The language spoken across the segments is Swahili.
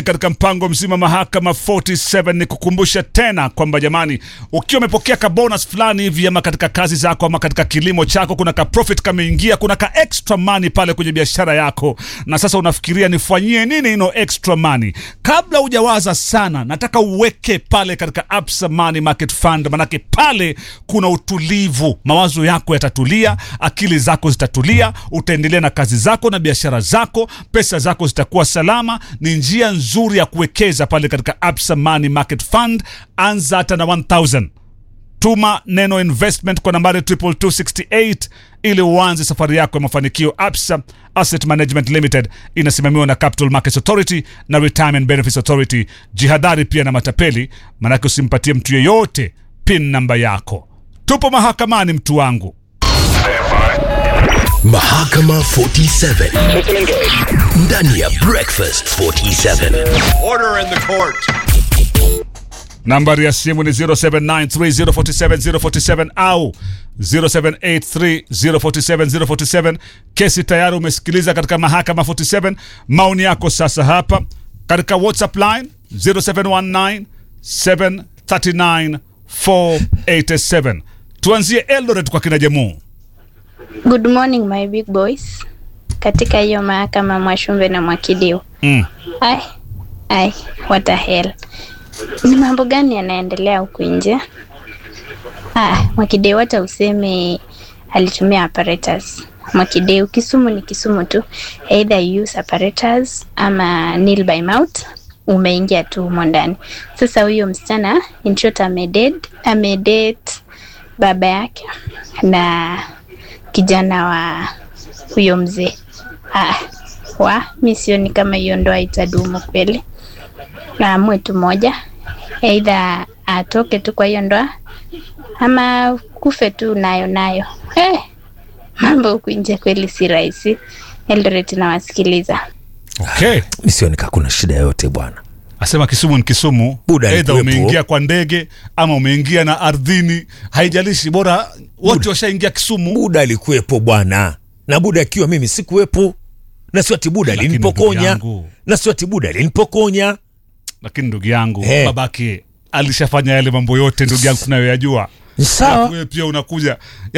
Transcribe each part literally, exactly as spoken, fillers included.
Katika mpango mzima Mahakama arobaini na saba ni kukumbusha tena kwamba jamani, ukiwa umepokea ka bonus fulani hivi ama katika kazi zako ama katika kilimo chako, kuna ka profit kameingia, kuna ka extra money pale kwenye biashara yako, na sasa unafikiria nifanyie nini ino extra money, kabla hujawaza sana, nataka uweke pale katika Absa Money Market Fund. Manake pale kuna utulivu, mawazo yako yatatulia, akili zako zitatulia, utaendelea na kazi zako na biashara zako, pesa zako zitakuwa salama. Ni njia nzuri ya kuwekeza pale katika Absa Money Market Fund. Anza hata na one thousand. Tuma neno investment kwa nambari two two two six eight ili uanze safari yako ya mafanikio. Absa Asset Management Limited inasimamiwa na Capital Markets Authority na Retirement Benefits Authority. Jihadhari pia na matapeli, manake usimpatie mtu yeyote pin namba yako. Tupo mahakamani mtu wangu. Mahakama arobaini na saba ndani ya Breakfast arobaini na saba. Order in the court. Nambari ya simu ni zero seven nine three zero four seven zero four seven au zero seven eight three zero four seven zero four seven. Kesi tayari umesikiliza katika Mahakama arobaini na saba. Maoni yako sasa hapa katika WhatsApp line zero seven one nine seven three nine four eight seven. Tuanzie Eldoret kwa kina Jamu. Good morning my big boys. Katika hiyo mahakama Mwashumbe na Mwakidio. Mm. Ai. Ai, what the hell. Ni mambo gani yanaendelea huku nje? Ah, Mwakidio hata useme alitumia apparatus. Mwakidio Kisumu ni Kisumu tu. Either you use apparatus ama nil by mouth, umeingia tu humo ndani. Sasa huyo msichana in short amedate, amedate baba yake na kijana wa huyo mzee. Ah, wa misioni kama hiyo ndoa itadumu kweli. Na mwetu moja, either atoke tu kwa hiyo ndoa ama kufe tu nayo nayo. Eh, mambo huku nje kweli si rahisi. Eldoret na wasikiliza. Okay, misioni kama kuna shida yote bwana. Asema Kisumu ni Kisumu. Either umeingia kwa ndege ama umeingia na ardhini, haijalishi, bora wote washaingia Kisumu. Buda alikuwepo bwana. Na Buda akiwa mimi sikuwepo. Na sio ati Buda alinipokonya. Na sio ati Buda alinipokonya. Lakini ndugu yangu, hey, babake alishafanya yale mambo yote ndugu yangu tunayoyajua. Sawa. Wewe pia unakuja.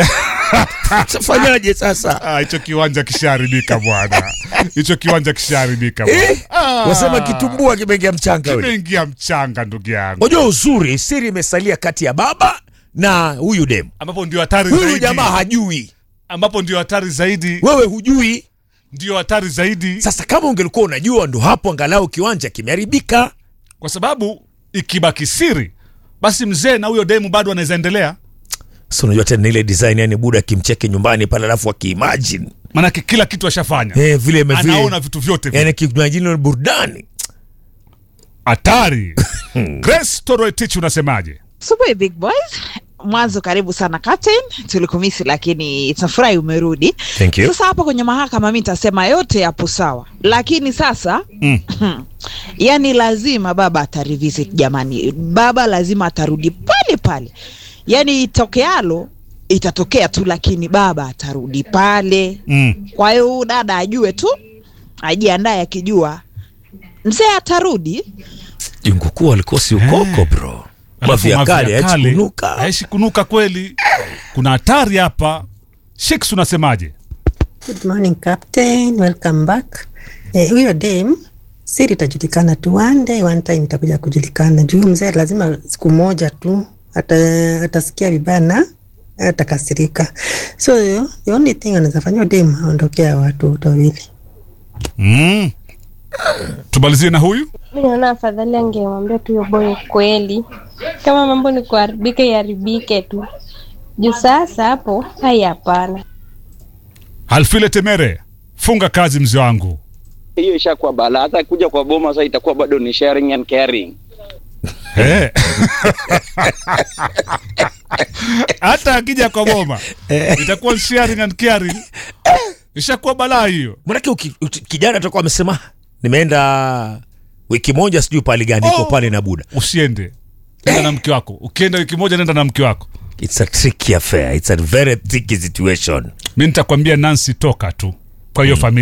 Safanyaje sasa? Ah, hicho kiwanja kisharibika bwana. Hicho kiwanja kisharibika bwana. Eh? Ah. Wasema kitumbua kimeingia mchanga wewe. Kimeingia mchanga ndugu yangu. Unajua uzuri siri imesalia kati ya baba na huyu demu. Ambapo ndio hatari zaidi. Huyu jamaa hajui. Ambapo ndio hatari zaidi. Wewe hujui. Ndio hatari zaidi. Sasa kama ungelikuwa unajua, ndo hapo angalau kiwanja kimeharibika. Kwa sababu ikibaki siri, basi mzee na huyo demu bado anaweza endelea. Sio, unajua tena ile design, yani Buda kimcheke nyumbani pale alafu akiimagine. Maana kila kitu ashafanya. Eh, vile mevile. Anaona vitu vyote vile. Yani kimagine ni burudani. Hatari. Grace Toroitich unasemaje? Super big boys. Mwanzo karibu sana Captain, tulikumisi lakini tunafurahi umerudi. Thank you. Sasa hapa kwenye mahakama mimi nitasema yote yapo sawa. Lakini sasa mm. yani lazima baba atarevisit jamani. Baba lazima atarudi pale pale. Yani itokealo itatokea tu, lakini baba atarudi pale. Mm. Kwa hiyo dada ajue tu, ajiandae akijua mzee atarudi. Jungu kuwa alikuwa si ukoko bro. Mafia kali, haishi kunuka. Haishi kunuka kweli. Kuna hatari hapa. Shix unasemaje? Good morning Captain, welcome back. Eh, huyo dem siri itajulikana tu one day, one time itakuja kujulikana. Juu mzee lazima siku moja tu ata atasikia vibaya na atakasirika. So the only thing anaweza fanya dem aondokea watu wawili. Mm. Tumalizie na huyu? Mimi naona afadhali angemwambia tu hiyo boy kweli. Kama mambo ni kuharibike yaribike tu. Juu sasa hapo hai hapana. Alfile Temere, funga kazi mzee wangu. Hiyo ishakuwa bala, hata kuja kwa boma sasa itakuwa bado ni sharing and caring. Eh. Hata akija kwa boma itakuwa sharing and caring. Ishakuwa bala hiyo. Mwanake kijana atakuwa amesema nimeenda wiki moja sijui pale gani iko oh, pale na Buda. Usiende. Nenda na mke wako. Ukienda wiki moja nenda na mke wako. It's a tricky affair. It's a very tricky situation. Mimi nitakwambia Nancy toka tu. Kwa hiyo mm. familia